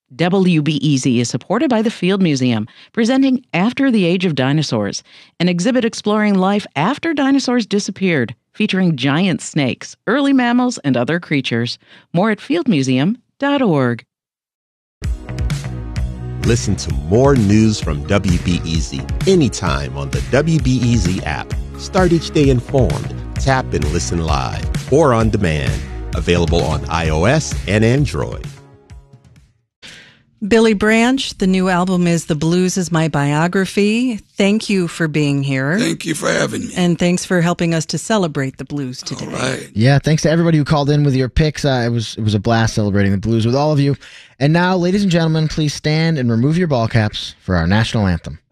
WBEZ is supported by the Field Museum, presenting After the Age of Dinosaurs, an exhibit exploring life after dinosaurs disappeared, featuring giant snakes, early mammals, and other creatures. More at fieldmuseum.org. Listen to more news from WBEZ anytime on the WBEZ app. Start each day informed. Tap and listen live or on demand. Available on iOS and Android. Billy Branch, the new album is The Blues Is My Biography. Thank you for being here. Thank you for having me. And thanks for helping us to celebrate the blues today. All right. Yeah, thanks to everybody who called in with your picks. It was a blast celebrating the blues with all of you. And now, ladies and gentlemen, please stand and remove your ball caps for our national anthem.